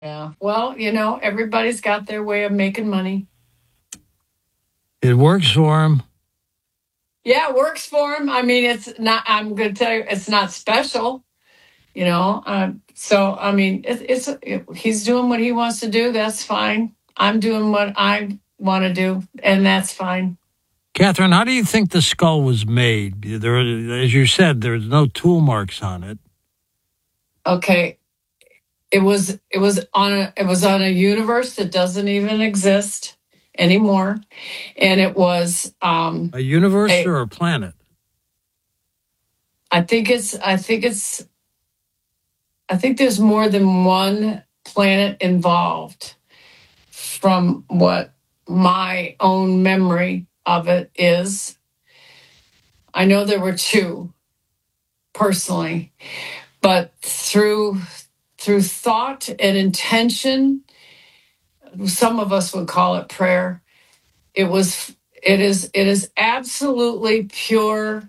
Yeah. Well, everybody's got their way of making money. It works for him. Yeah, it works for him. I mean, it's not, I'm going to tell you, it's not special, So, I mean, he's doing what he wants to do. That's fine. I'm doing what I want to do, and that's fine. Catherine, how do you think the skull was made? There, as you said, there's no tool marks on it. Okay. It was on a universe that doesn't even exist anymore. And it was, A universe or a planet? I think there's more than one planet involved from what my own memory of it is. I know there were two personally, but through thought and intention, some of us would call it prayer. It is absolutely pure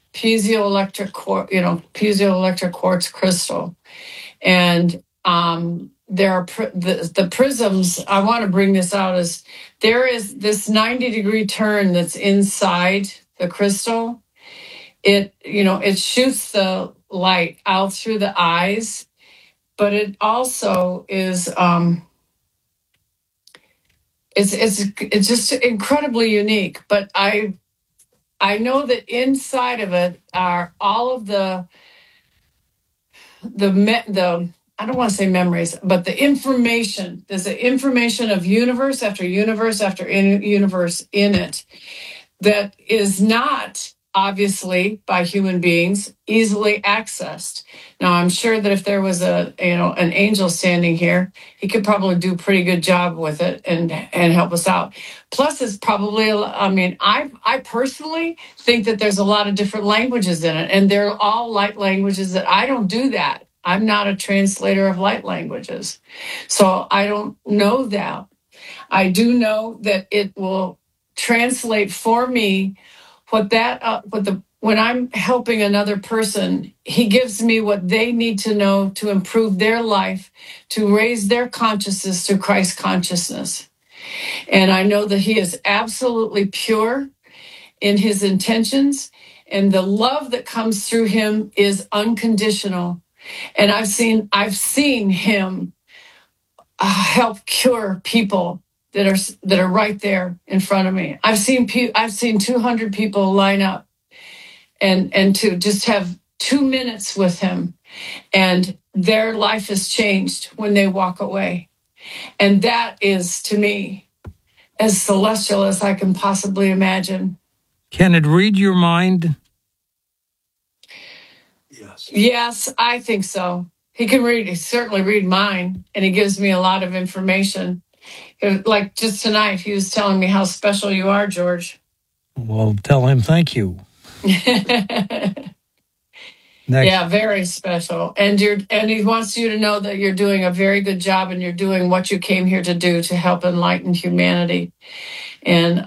piezoelectric quartz crystal. And there are the prisms. I want to bring this out as there is this 90-degree turn that's inside the crystal. It shoots the light out through the eyes, but it also is it's just incredibly unique. But I know that inside of it are all of the I don't want to say memories, but the information. There's the information of universe after universe after universe in it that is not obviously by human beings easily accessed. Now, I'm sure that if there was an angel standing here, he could probably do a pretty good job with it and help us out. Plus, it's probably, I mean, I personally think that there's a lot of different languages in it, and they're all light languages that I don't do that. I'm not a translator of light languages. So I don't know that. I do know that it will translate for me when I'm helping another person, he gives me what they need to know to improve their life, to raise their consciousness to Christ consciousness. And I know that he is absolutely pure in his intentions, and the love that comes through him is unconditional. And I've seen him help cure people that are right there in front of me. I've seen 200 people line up and to just have 2 minutes with him, and their life is changed when they walk away. And that is, to me, as celestial as I can possibly imagine. Can it read your mind? Yes, I think so. He can certainly read mine, and he gives me a lot of information. Like just tonight, he was telling me how special you are, George. Well, tell him thank you. Yeah, very special. And he wants you to know that you're doing a very good job, and you're doing what you came here to do to help enlighten humanity. And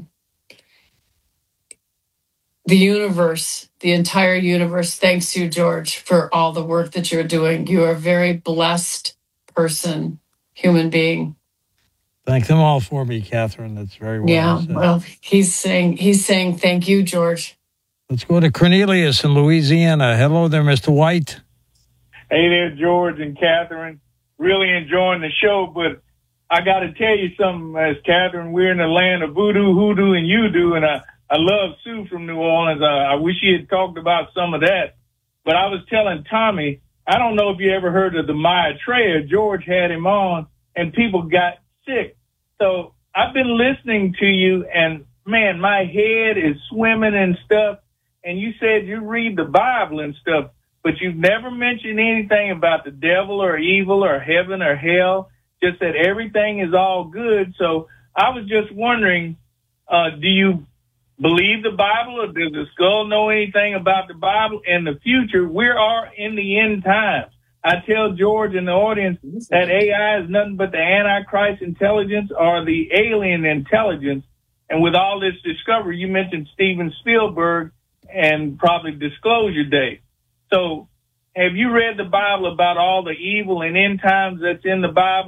the entire universe thanks you, George, for all the work that you're doing. You are a very blessed person, human being. Thank them all for me, Catherine. That's very well. Yeah, well, he's saying thank you, George. Let's go to Cornelius in Louisiana. Hello there, Mr. White. Hey there, George and Catherine. Really enjoying the show, but I got to tell you something, as Catherine, we're in the land of voodoo, hoodoo, and you-do, and I love Sue from New Orleans. I wish he had talked about some of that. But I was telling Tommy, I don't know if you ever heard of the Maitreya. George had him on, and people got sick. So I've been listening to you, and, man, my head is swimming and stuff. And you said you read the Bible and stuff, but you've never mentioned anything about the devil or evil or heaven or hell, just that everything is all good. So I was just wondering, do you believe the Bible, or does the skull know anything about the Bible? In the future, we are in the end times. I tell George and the audience that AI is nothing but the Antichrist intelligence or the alien intelligence. And with all this discovery, you mentioned Steven Spielberg and probably Disclosure Day. So have you read the Bible about all the evil and end times that's in the Bible?